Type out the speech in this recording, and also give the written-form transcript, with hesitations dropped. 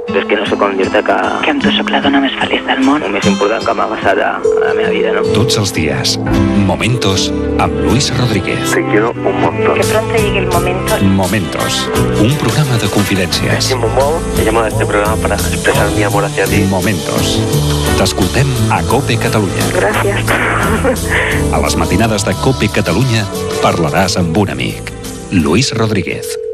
Però és que no sé com dir-te que amb tu sóc la dona més feliç del món. el més important que m'ha passat a la meva vida, no? Tots els días, Momentos amb Luis Rodríguez. Te quiero un montón. Que pronto llegue el momento. Momentos, un programa de confidencias. Te llamo a este programa para expresar mi amor hacia ti. Momentos. T'escoltem a COPE Catalunya. Gràcies. A les matinades de COPE Catalunya parlaràs amb un amic. Luis Rodríguez.